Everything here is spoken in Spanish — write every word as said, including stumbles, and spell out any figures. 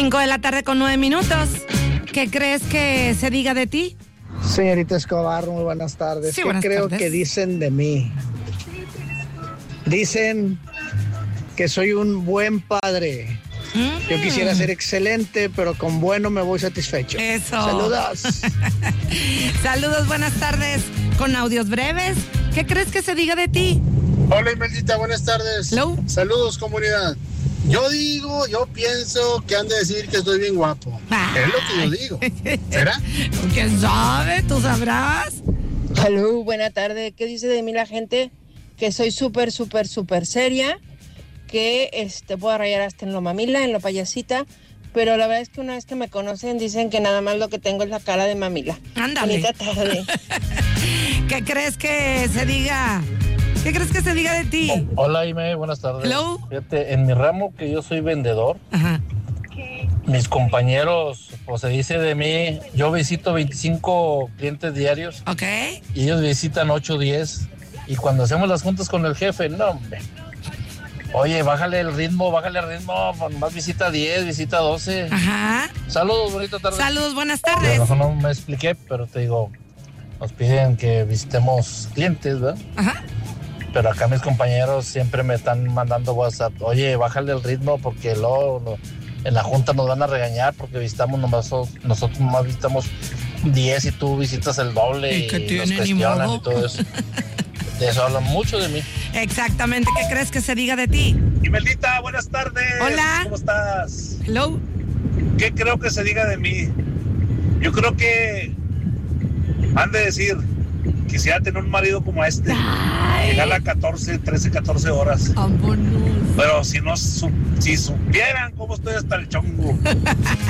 Cinco de la tarde con nueve minutos. ¿Qué crees que se diga de ti? Señorita Escobar, muy buenas tardes. Sí, ¿Qué buenas creo tardes. que dicen de mí? Dicen que soy un buen padre. Mm. Yo quisiera ser excelente, pero con bueno me voy satisfecho. Eso. Saludos. Saludos, buenas tardes. Con audios breves. ¿Qué crees que se diga de ti? Hola Imelita, buenas tardes. Hello. Saludos, comunidad. Yo digo, yo pienso que han de decir que estoy bien guapo. Ay. Es lo que yo digo. ¿Será? ¿Quién sabe? ¿Tú sabrás? Salud, buena tarde. ¿Qué dice de mí la gente? Que soy súper, súper, súper seria, que este, puedo rayar hasta en lo mamila, en lo payasita, pero la verdad es que una vez que me conocen dicen que nada más lo que tengo es la cara de mamila. Ándale. Bonita tarde. ¿Qué crees que se diga? ¿Qué crees que se diga de ti? Hola, Ime, buenas tardes. Hello. Fíjate, en mi ramo que yo soy vendedor, Ajá. mis compañeros, pues se dice de mí, yo visito veinticinco clientes diarios Ok. y ellos visitan ocho o diez. Y cuando hacemos las juntas con el jefe, no, hombre. Oye, bájale el ritmo, bájale el ritmo, más visita diez, visita doce. Ajá. Saludos, bonita tarde. Saludos, buenas A lo tardes. mejor no me expliqué, pero te digo, nos piden que visitemos clientes, ¿verdad? Ajá. Pero acá mis compañeros siempre me están mandando WhatsApp. Oye, bájale el ritmo porque luego no, en la junta nos van a regañar porque visitamos nomás, nosotros nomás visitamos diez y tú visitas el doble ¿Y y, qué nos tiene, ni cuestionan modo? y todo eso. De eso hablan mucho de mí. Exactamente. ¿Qué crees que se diga de ti? Imelita, buenas tardes. Hola. ¿Cómo estás? Hello. ¿Qué creo que se diga de mí? Yo creo que han de decir, quisiera tener un marido como este. Ay. Que gana catorce, trece, catorce horas. Vámonos. Pero si no su- si supieran cómo estoy hasta el chongo.